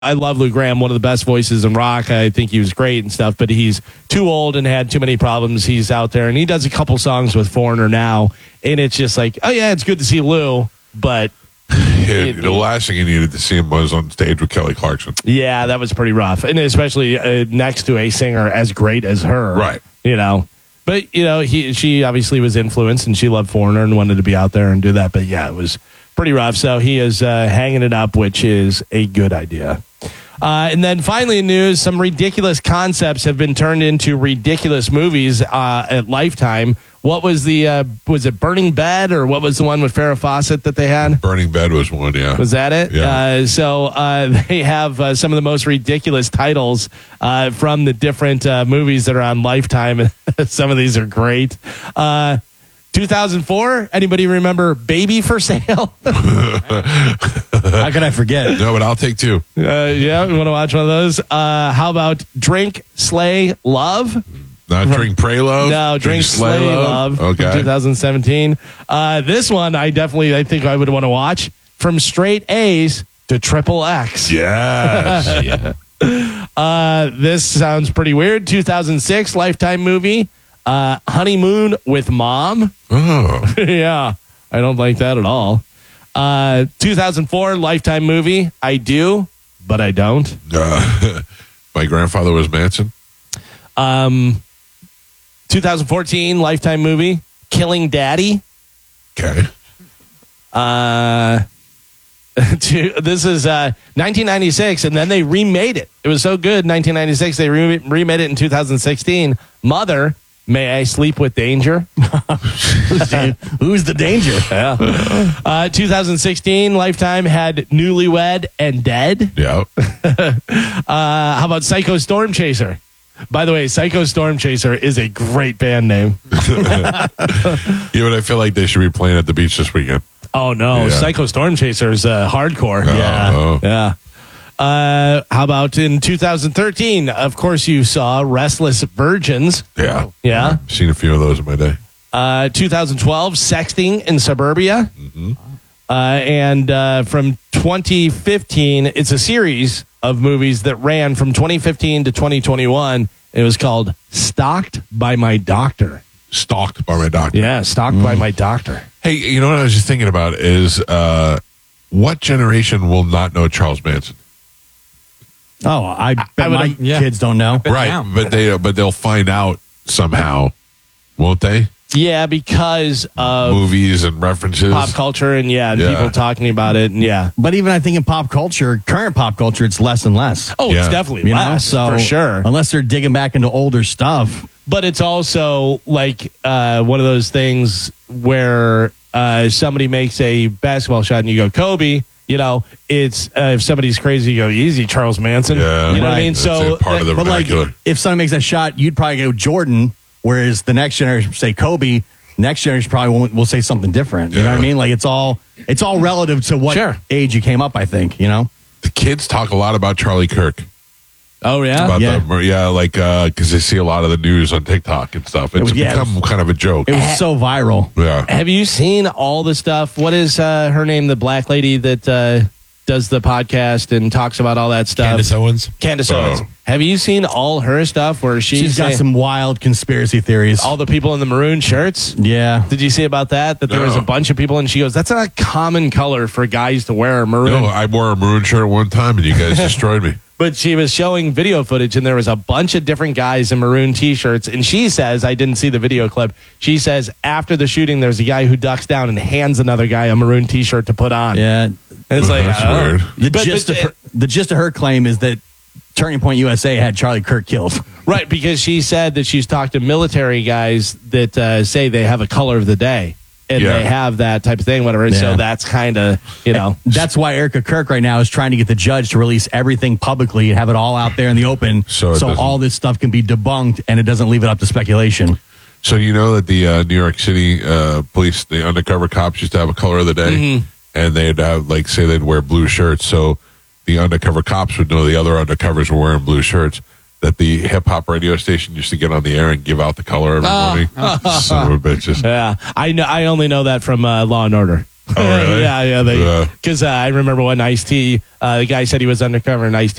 I love Lou Gramm, one of the best voices in rock. I think he was great and stuff, but he's too old and had too many problems. He's out there, and he does a couple songs with Foreigner now, and it's just like, oh, yeah, it's good to see Lou, but... The last thing you needed to see him was on stage with Kelly Clarkson. Yeah, that was pretty rough, and especially next to a singer as great as her. Right. But, she obviously was influenced, and she loved Foreigner and wanted to be out there and do that, but yeah, it was pretty rough, so he is hanging it up, which is a good idea. And then finally in news, some ridiculous concepts have been turned into ridiculous movies at Lifetime. What was was it Burning Bed, or what was the one with Farrah Fawcett that they had? Burning Bed was one, yeah. Was that it? Yeah. They have some of the most ridiculous titles from the different movies that are on Lifetime. Some of these are great. 2004, anybody remember Baby for Sale? How can I forget? No, but I'll take two. Yeah, we want to watch one of those. How about Drink, Slay, Love? Not Drink, Pray, Love? No, Drink, Slay, Love. Okay. 2017. This one, I think I would want to watch. From Straight A's to Triple X. Yes. This sounds pretty weird. 2006 Lifetime movie. Honeymoon with Mom. Oh. Yeah, I don't like that at all. 2004 Lifetime movie. I do, but I don't. My grandfather was Manson. 2014 Lifetime movie. Killing Daddy. Okay. This is 1996, and then they remade it. It was so good in 1996, they remade it in 2016. Mother, May I Sleep with Danger? Who's the danger? Yeah. 2016, Lifetime had Newlywed and Dead. Yeah. How about Psycho Storm Chaser? By the way, Psycho Storm Chaser is a great band name. Yeah, but I feel like they should be playing at the beach this weekend. Oh, no. Yeah. Psycho Storm Chaser is hardcore. Oh. Yeah. How about in 2013? Of course, you saw Restless Virgins. Yeah. Yeah. I've seen a few of those in my day. 2012, Sexting in Suburbia. Mm-hmm. And from 2015, it's a series of movies that ran from 2015 to 2021. It was called Stalked by My Doctor. Stalked by My Doctor. Yeah, Stalked by My Doctor. Hey, you know what I was just thinking about is what generation will not know Charles Manson? Oh, I bet my kids don't know. Right, but they'll find out somehow, won't they? Yeah, because of movies and references, pop culture, and people talking about it, and But even I think in pop culture, current pop culture, it's less and less. Oh, it's definitely less, for sure. Unless they're digging back into older stuff. But it's also like one of those things where somebody makes a basketball shot and you go, Kobe. It's if somebody's crazy, you go, easy, Charles Manson. Yeah, you know what I mean? So, part of the vernacular. Like, if someone makes that shot, you'd probably go Jordan, whereas the next generation say Kobe. Next generation probably will say something different. You know what I mean? Like it's all relative to what age you came up. I think the kids talk a lot about Charlie Kirk. Oh yeah, because they see a lot of the news on TikTok and stuff. It's become kind of a joke. It was so viral. Yeah. Have you seen all the stuff? What is her name? The black lady that does the podcast and talks about all that stuff. Candace Owens. Have you seen all her stuff where she's got some wild conspiracy theories? All the people in the maroon shirts. Yeah. Did you see about that? That there was a bunch of people, and she goes, "That's not a common color for guys to wear maroon." No, I wore a maroon shirt one time, and you guys destroyed me. But she was showing video footage, and there was a bunch of different guys in maroon T-shirts. And she says, I didn't see the video clip. She says after the shooting, there's a guy who ducks down and hands another guy a maroon T-shirt to put on. Yeah. And it's like, that's weird. The gist of her claim is that Turning Point USA had Charlie Kirk killed. Right, because she said that she's talked to military guys that say they have a color of the day. And they have that type of thing, whatever. Yeah. So that's kind of, That's why Erica Kirk right now is trying to get the judge to release everything publicly and have it all out there in the open so all this stuff can be debunked and it doesn't leave it up to speculation. So you know that the New York City police, the undercover cops used to have a color of the day, and they'd have, say they'd wear blue shirts. So the undercover cops would know the other undercovers were wearing blue shirts. That the hip-hop radio station used to get on the air and give out the color every morning. Son of a bitches. Yeah, I know. I only know that from Law and Order. Oh, really? Yeah. Because I remember when Ice-T, the guy said he was undercover, and Ice-T